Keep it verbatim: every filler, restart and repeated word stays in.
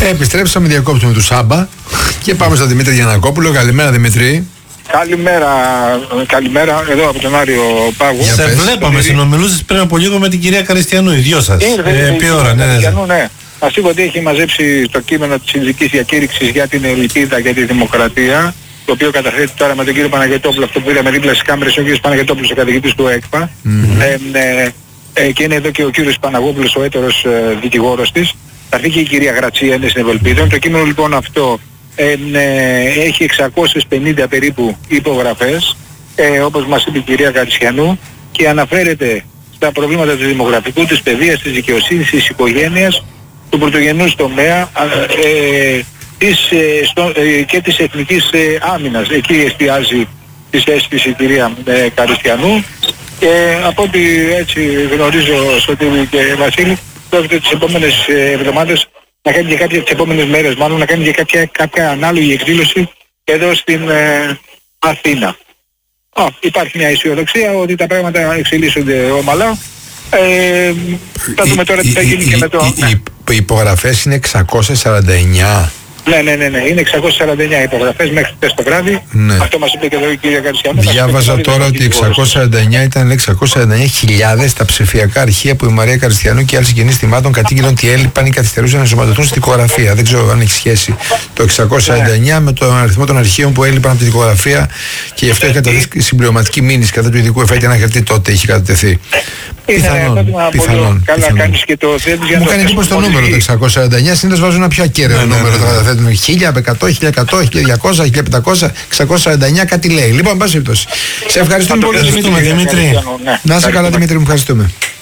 Επιστρέψαμε, διακόπτουμε του Σάμπα και πάμε στον Δημήτρη Γιαννακόπουλο. Καλημέρα, Δημήτρη. Καλημέρα, καλημέρα εδώ από τον Άριο Πάγο. Σε βλέπαμε, συνομιλούσες πριν από λίγο με την κυρία Καριστιανού, οι δυο σας. Ε, επί ώρα, ναι, ναι. ναι. Μας είπε ότι έχει μαζέψει το κείμενο της συνδικής διακήρυξης για την ελπίδα και τη δημοκρατία, το οποίο καταθέτει τώρα με τον κύριο Παναγιωτόπουλο, αυτό που είδαμε δίπλα στις κάμερες, ο κύριος Παναγιωτόπουλος, ο καθηγητής του ΕΚΠΑ. Mm-hmm. Ε, ε, ε, και είναι εδώ και ο κύριος Παναγόπουλος, ο έτερος ε, δικηγόρος της. Θα έρθει και η κυρία Γρατσία, είναι στην Ευελπίδα. Το κείμενο λοιπόν αυτό ε, ε, έχει εξακόσιες πενήντα περίπου υπογραφές, ε, όπως μας είπε η κυρία Καριστιανού, και αναφέρεται στα προβλήματα του δημογραφικού, της παιδείας, της δικαιοσύνης, της οικογένειας, του πρωτογενούς τομέα ε, της, ε, στο, ε, και της εθνικής ε, άμυνας. Εκεί εστιάζει τη αίσθηση η κυρία ε, Καριστιανού, και από ό,τι έτσι γνωρίζω Σωτήρη και Βασίλη, πρόκειται τις επόμενες εβδομάδες να κάνει και κάποιες τις επόμενες μέρες μάλλον να κάνει και κάποια, κάποια ανάλογη εκδήλωση εδώ στην ε, Αθήνα. Α, υπάρχει μια αισιοδοξία ότι τα πράγματα εξελίσσονται ομαλά. Ε, θα δούμε τώρα τι θα γίνει και με το... Οι υπογραφές είναι εξακόσιες σαράντα εννιά. Ναι, ναι, ναι, ναι, είναι εξακόσιες σαράντα εννιά υπογραφές μέχρι χθες το βράδυ. Ναι. Αυτό μας είπε και εδώ η κυρία Καριστιανού. Διάβαζα τώρα ότι εξακόσιες σαράντα εννιά ήταν εξακόσιες σαράντα εννιά χιλιάδες τα ψηφιακά αρχεία που η Μαρία Καριστιανού και άλλοι συγγενείς θυμάτων κατήγγειλαν ότι έλειπαν ή καθυστερούσαν να ενσωματωθούν στη δικογραφία. Δεν ξέρω αν έχει σχέση το εξακόσιες σαράντα εννιά ναι. με τον αριθμό των αρχείων που έλειπαν από τη δικογραφία, και γι' αυτό έχει καταδείξει συμπληρωματική μήνυση κατά του ειδικού εφέτη, ένα χαρτί τότε είχε κατατεθεί. Πιθανόν, πιθανόν. Καλά κάνεις και το θέτεις για να το... Μου κάνει εντύπωση το νούμερο το εξακόσιες σαράντα εννιά, συνήθως βάζουν ένα πιο ακέραιο νούμερο, το καταθέτουν χίλια, εκατό, χίλια εκατό, χίλια διακόσια, χίλια πεντακόσια, εξακόσιες σαράντα εννιά κάτι λέει. Λοιπόν, πάση περιπτώσει. Σε ευχαριστούμε πολύ, Δημήτρη. Να είσαι καλά, Δημήτρη, μου ευχαριστούμε.